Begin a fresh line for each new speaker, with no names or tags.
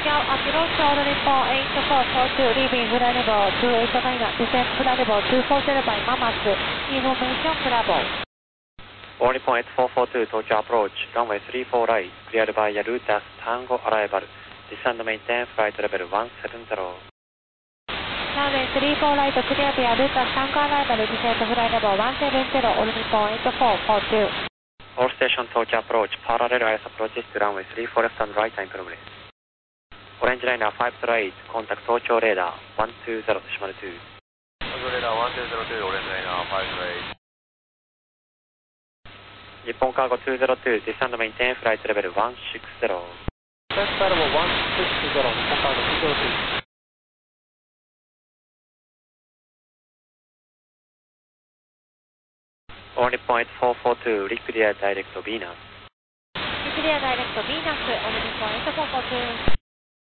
approach all Nippon 8442, leaving flight level 289, descent flight level 240 by Mamas, information Bravo.
All Nippon 8442, Tokyo approach, runway 34 right, cleared by Yarutas Tango arrival, descend maintain flight level 170.
Runway 34 right, cleared by Yarutas Tango arrival, descend flight level 170, All Nippon 8442.
All station Tokyo approach, parallel IS approaches to runway 34 left and right time progress. Orange liner 508, contact Tokyo radar 120.2.
Tokyo radar 1202, orange liner 508.
Nippon Cargo 202, descend maintain flight level 160.
Descent flight level 160, Nippon Cargo 202.
All Nippon 8442, reclear direct Venus.
Clear direct Venus, All Nippon 8442.